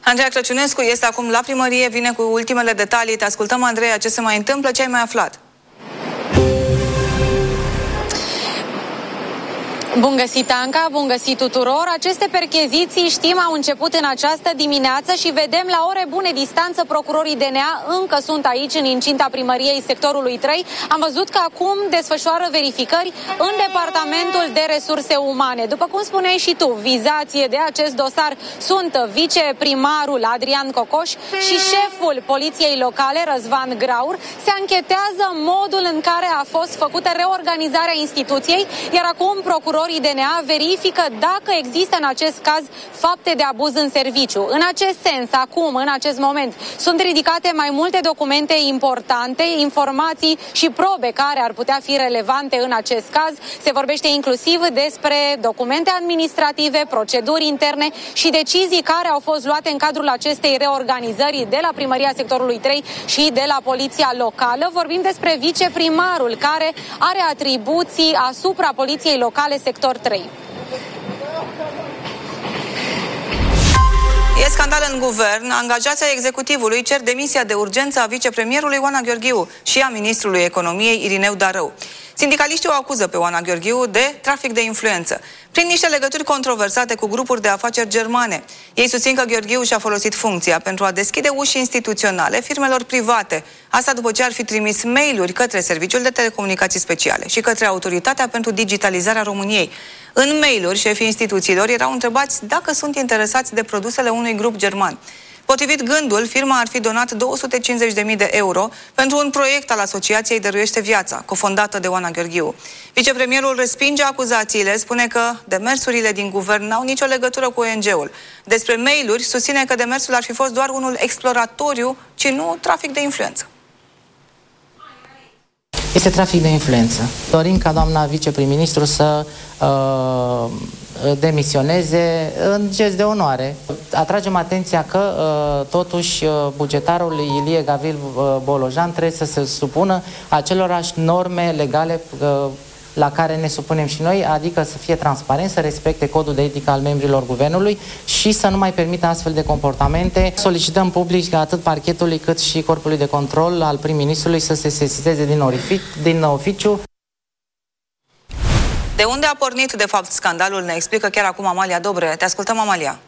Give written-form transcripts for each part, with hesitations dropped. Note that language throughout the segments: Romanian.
Andreea Crăciunescu este acum la primărie, vine cu ultimele detalii. Te ascultăm, Andreea, ce se mai întâmplă, ce ai mai aflat? Bun găsit, Anca, bun găsit tuturor. Aceste percheziții, știm, au început în această dimineață și vedem la ore bune distanță procurorii DNA încă sunt aici în incinta primăriei sectorului 3. Am văzut că acum desfășoară verificări în Departamentul de Resurse Umane. După cum spuneai și tu, vizație de acest dosar sunt viceprimarul Adrian Cocoș și șeful poliției locale, Răzvan Graur. Se anchetează modul în care a fost făcută reorganizarea instituției, iar acum procurorii DNA verifică dacă există în acest caz fapte de abuz în serviciu. În acest sens, acum, în acest moment, sunt ridicate mai multe documente importante, informații și probe care ar putea fi relevante în acest caz. Se vorbește inclusiv despre documente administrative, proceduri interne și decizii care au fost luate în cadrul acestei reorganizări de la Primăria Sectorului 3 și de la Poliția Locală. Vorbim despre viceprimarul care are atribuții asupra Poliției Locale Sector 3. E scandal în guvern. Angajații executivului cer demisia de urgență a vicepremierului Oana Gheorghiu și a ministrului economiei Irineu Darău. Sindicaliștii o acuză pe Oana Gheorghiu de trafic de influență, prin niște legături controversate cu grupuri de afaceri germane. Ei susțin că Gheorghiu și-a folosit funcția pentru a deschide uși instituționale firmelor private. Asta după ce ar fi trimis mail-uri către Serviciul de Telecomunicații Speciale și către Autoritatea pentru Digitalizarea României. În mail-uri, șefii instituțiilor erau întrebați dacă sunt interesați de produsele unui grup german. Potrivit Gândul, firma ar fi donat 250.000 de euro pentru un proiect al Asociației Dăruiește Viața, cofondată de Oana Gheorghiu. Vicepremierul respinge acuzațiile, spune că demersurile din guvern n-au nicio legătură cu ONG-ul. Despre mail-uri, susține că demersul ar fi fost doar unul exploratoriu, ci nu trafic de influență. Este trafic de influență. Dorim ca doamna viceprim-ministru să demisioneze în gest de onoare. Atragem atenția că totuși bugetarul Ilie Gavril Bolojan trebuie să se supună acelorași norme legale la care ne supunem și noi, adică să fie transparent, să respecte codul de etică al membrilor guvernului și să nu mai permită astfel de comportamente. Solicităm public atât parchetului cât și corpului de control al prim-ministrului să se sesizeze din oficiu. De unde a pornit, de fapt, scandalul, ne explică chiar acum Amalia Dobre. Te ascultăm, Amalia.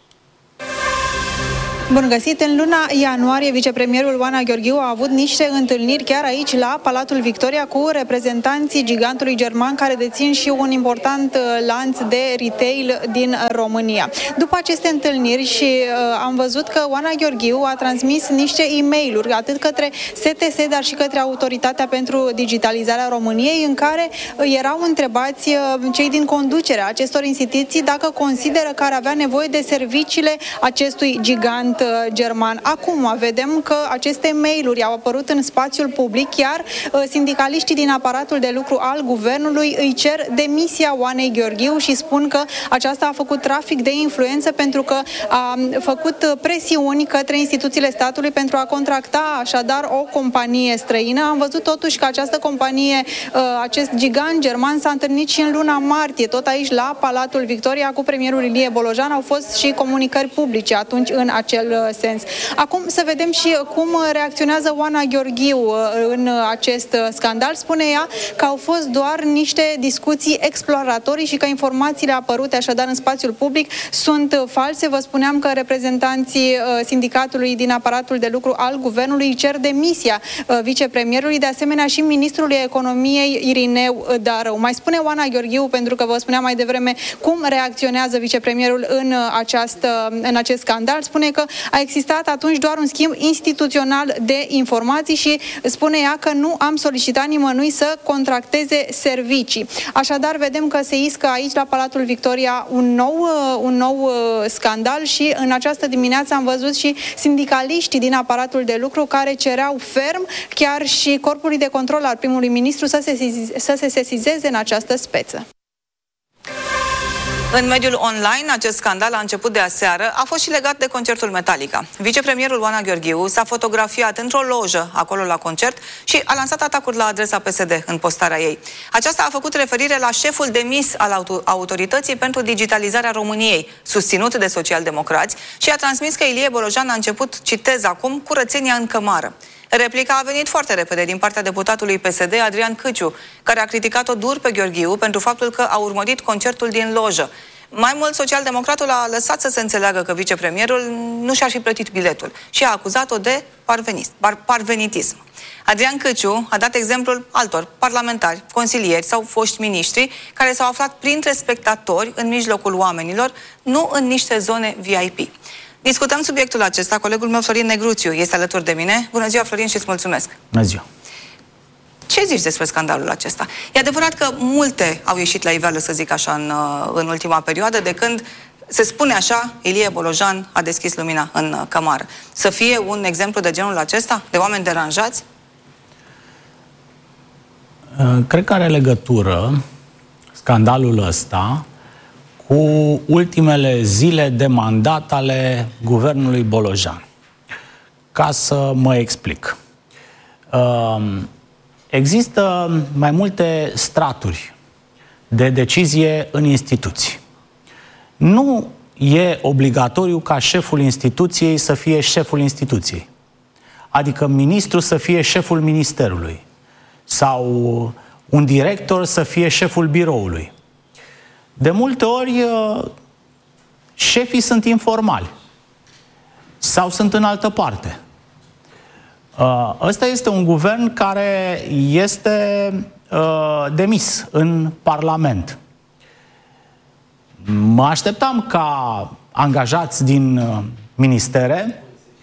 Bun găsit! În luna ianuarie, vicepremierul Oana Gheorghiu a avut niște întâlniri chiar aici, la Palatul Victoria, cu reprezentanții gigantului german care dețin și un important lanț de retail din România. După aceste întâlniri și am văzut că Oana Gheorghiu a transmis niște e-mail-uri, atât către STS, dar și către Autoritatea pentru Digitalizarea României, în care erau întrebați cei din conducerea acestor instituții dacă consideră că ar avea nevoie de serviciile acestui gigant german. Acum vedem că aceste mail-uri au apărut în spațiul public, iar sindicaliștii din aparatul de lucru al guvernului îi cer demisia Oanei Gheorghiu și spun că aceasta a făcut trafic de influență pentru că a făcut presiuni către instituțiile statului pentru a contracta așadar o companie străină. Am văzut totuși că această companie, acest gigant german, s-a întâlnit și în luna martie, tot aici la Palatul Victoria, cu premierul Ilie Bolojan. Au fost și comunicări publice atunci în acel sens. Acum să vedem și cum reacționează Oana Gheorghiu în acest scandal. Spune ea că au fost doar niște discuții exploratorii și că informațiile apărute așadar în spațiul public sunt false. Vă spuneam că reprezentanții sindicatului din aparatul de lucru al guvernului cer demisia vicepremierului, de asemenea și ministrului economiei Irineu Darău. Mai spune Oana Gheorghiu, pentru că vă spuneam mai devreme cum reacționează vicepremierul în acest scandal. Spune că a existat atunci doar un schimb instituțional de informații și spune ea că nu am solicitat nimănui să contracteze servicii. Așadar, vedem că se iscă aici la Palatul Victoria un nou scandal și în această dimineață am văzut și sindicaliștii din aparatul de lucru care cereau ferm chiar și corpului de control al primului ministru să se sesizeze în această speță. În mediul online, acest scandal a început de aseară, a fost și legat de concertul Metallica. Vicepremierul Oana Gheorghiu s-a fotografiat într-o lojă acolo la concert și a lansat atacuri la adresa PSD în postarea ei. Aceasta a făcut referire la șeful demis al Autorității pentru Digitalizarea României, susținut de socialdemocrați, și a transmis că Ilie Bolojan a început, citez acum, curățenia în cămară. Replica a venit foarte repede din partea deputatului PSD, Adrian Câciu, care a criticat-o dur pe Gheorghiu pentru faptul că a urmărit concertul din lojă. Mai mult, socialdemocratul a lăsat să se înțeleagă că vicepremierul nu și-ar fi plătit biletul și a acuzat-o de parvenitism. Adrian Câciu a dat exemplul altor parlamentari, consilieri sau foști miniștri care s-au aflat printre spectatori în mijlocul oamenilor, nu în niște zone VIP. Discutăm subiectul acesta. Colegul meu, Florin Negruțiu, este alături de mine. Bună ziua, Florin, și îți mulțumesc. Bună ziua. Ce zici despre scandalul acesta? E adevărat că multe au ieșit la iveală, să zic așa, în ultima perioadă, de când se spune așa, Ilie Bolojan a deschis lumina în cămară. Să fie un exemplu de genul acesta, de oameni deranjați? Cred că are legătură scandalul ăsta cu ultimele zile de mandat ale guvernului Bolojan. Ca să mă explic. Există mai multe straturi de decizie în instituții. Nu e obligatoriu ca șeful instituției să fie șeful instituției. Adică ministrul să fie șeful ministerului. Sau un director să fie șeful biroului. De multe ori, șefii sunt informali. Sau sunt în altă parte. Ăsta este un guvern care este demis în Parlament. Mă așteptam ca angajați din ministere,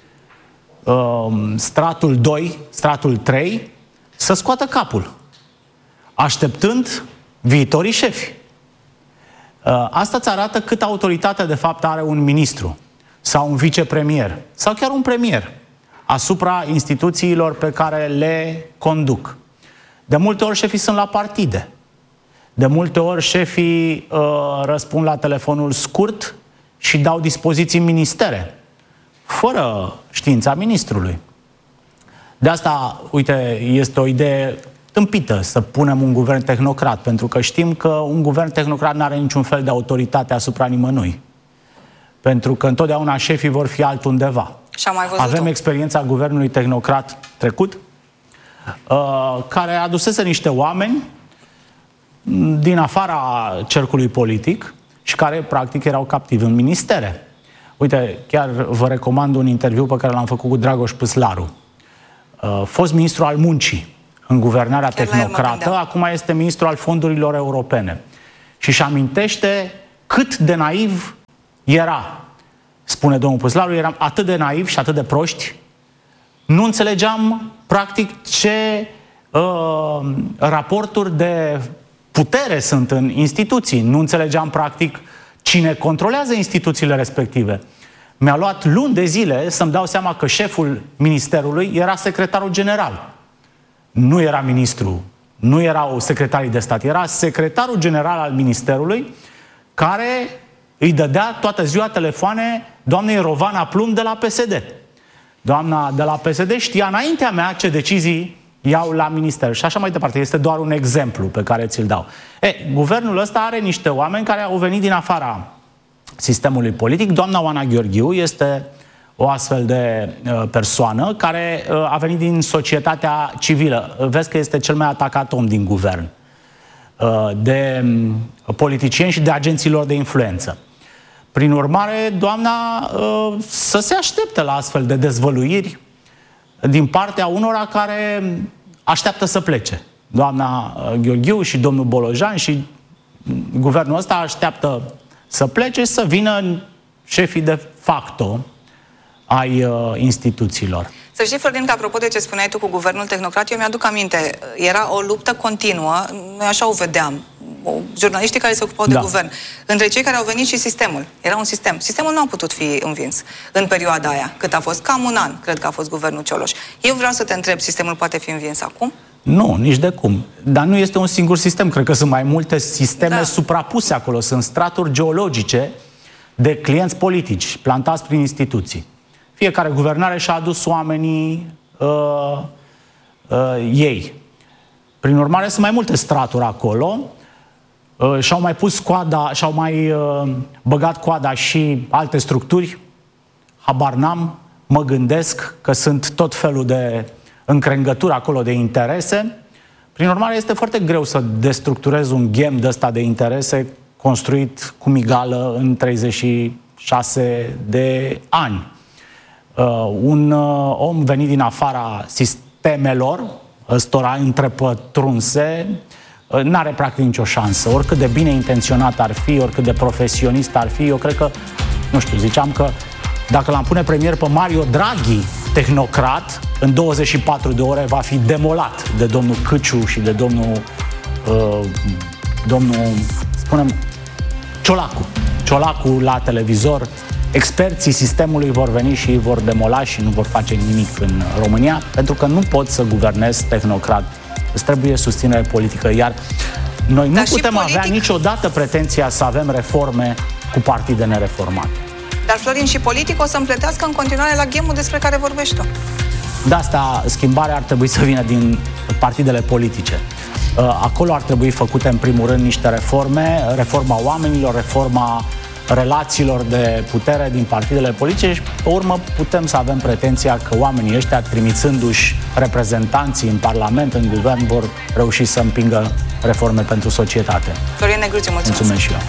stratul 2, stratul 3, să scoată capul, așteptând viitorii șefi. Asta îți arată cât autoritate de fapt are un ministru sau un vicepremier sau chiar un premier asupra instituțiilor pe care le conduc. De multe ori șefii sunt la partide. De multe ori șefii răspund la telefonul scurt și dau dispoziții în ministere, fără știința ministrului. De asta, uite, este o idee tâmpită să punem un guvern tehnocrat, pentru că știm că un guvern tehnocrat nu are niciun fel de autoritate asupra nimănui. Pentru că întotdeauna șefii vor fi altundeva. Avem experiența guvernului tehnocrat trecut, care adusese niște oameni din afara cercului politic și care, practic, erau captivi în ministere. Uite, chiar vă recomand un interviu pe care l-am făcut cu Dragoș Păslaru, fost ministru al muncii în guvernarea tehnocrată, acum este ministru al fondurilor europene. Și își amintește cât de naiv era. Spune domnul Păslaru, eram atât de naiv și atât de proști, nu înțelegeam practic ce raporturi de putere sunt în instituții. Nu înțelegeam practic cine controlează instituțiile respective. Mi-a luat luni de zile să-mi dau seama că șeful ministerului era secretarul general. Nu era ministru, nu erau secretarii de stat, era secretarul general al ministerului, care îi dădea toată ziua telefoane doamnei Rovana Plumb de la PSD. Doamna de la PSD știa înaintea mea ce decizii iau la minister și așa mai departe. Este doar un exemplu pe care ți-l dau. Guvernul ăsta are niște oameni care au venit din afara sistemului politic. Doamna Oana Gheorghiu este o astfel de persoană care a venit din societatea civilă. Vezi că este cel mai atacat om din guvern, de politicieni și de agenților de influență. Prin urmare, doamna să se aștepte la astfel de dezvăluiri din partea unora care așteaptă să plece. Doamna Gheorghiu și domnul Bolojan și guvernul ăsta așteaptă să plece, să vină șefii de facto ai instituțiilor. Să știi, Florin, că apropo de ce spuneai tu cu guvernul tehnocrat, eu mi-aduc aminte, era o luptă continuă, noi așa o vedeam, jurnaliștii care se ocupau de guvern, între cei care au venit și sistemul. Era un sistem. Sistemul nu a putut fi învins în perioada aia, cât a fost, cam un an, cred că a fost guvernul Cioloș. Eu vreau să te întreb, sistemul poate fi învins acum? Nu, nici de cum. Dar nu este un singur sistem. Cred că sunt mai multe sisteme suprapuse acolo. Sunt straturi geologice de clienți politici plantați prin instituții. Fiecare guvernare și-a adus oamenii ei. Prin urmare, sunt mai multe straturi acolo. Și-au mai pus coada, și-au mai băgat coada și alte structuri. Habar n-am, mă gândesc că sunt tot felul de încrengături acolo de interese. Prin urmare, este foarte greu să destructurezi un ghem de ăsta de interese construit cu migală în 36 de ani. Un om venit din afara sistemelor, ăstora întrepătrunse, n-are practic nicio șansă. Oricât de bine intenționat ar fi, oricât de profesionist ar fi, eu cred că, nu știu, ziceam că dacă l-am pune premier pe Mario Draghi, tehnocrat, în 24 de ore va fi demolat de domnul Câciu și de domnul, spunem, Ciolacu la televizor. Experții sistemului vor veni și vor demola și nu vor face nimic în România, pentru că nu poți să guvernezi tehnocrat. Îți trebuie susținere politică, iar noi nu putem avea niciodată pretenția să avem reforme cu partide nereformate. Dar Florin, și politic o să împletească în continuare la ghemul despre care vorbești tu. De asta schimbarea ar trebui să vină din partidele politice. Acolo ar trebui făcute în primul rând niște reforme, reforma oamenilor, reforma relațiilor de putere din partidele politice și pe urmă putem să avem pretenția că oamenii ăștia, trimițându-și reprezentanții în Parlament, în guvern, vor reuși să împingă reforme pentru societate. Florin Negruțiu, mulțumesc. Mulțumesc și eu.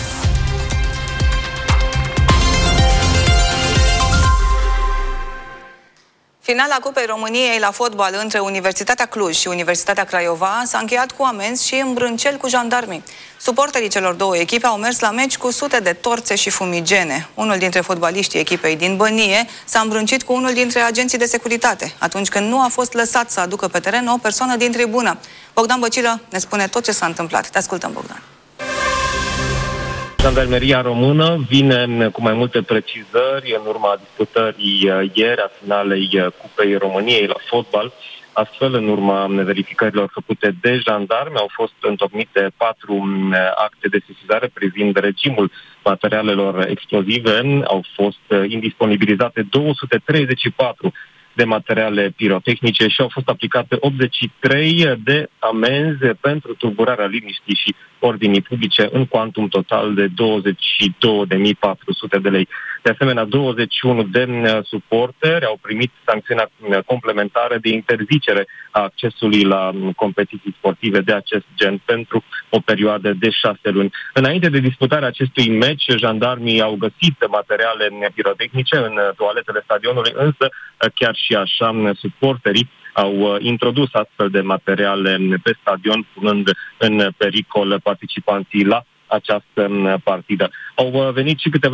Finala Cupei României la fotbal între Universitatea Cluj și Universitatea Craiova s-a încheiat cu amenzi și îmbrânceli cu jandarmii. Suporterii celor două echipe au mers la meci cu sute de torțe și fumigene. Unul dintre fotbaliștii echipei din Bănie s-a îmbrâncit cu unul dintre agenții de securitate, atunci când nu a fost lăsat să aducă pe teren o persoană din tribună. Bogdan Băcilă ne spune tot ce s-a întâmplat. Te ascultăm, Bogdan. Jandarmeria română vine cu mai multe precizări în urma discutării ieri a finalei Cupei României la fotbal. Astfel, în urma verificărilor făcute de jandarmi, au fost întocmite 4 acte de sesizare privind regimul materialelor explozive. Au fost indisponibilizate 234 de materiale pirotehnice și au fost aplicate 83 de amenzi pentru tulburarea liniștii și ordinii publice în cuantum total de 22.400 de lei. De asemenea, 21 de suporteri au primit sancțiunea complementară de interzicere a accesului la competiții sportive de acest gen pentru o perioadă de 6 luni. Înainte de disputarea acestui meci, jandarmii au găsit materiale pirotehnice în toaletele stadionului, însă chiar și așa suporterii au introdus astfel de materiale pe stadion, punând în pericol participanții la această partidă. Au venit și câteva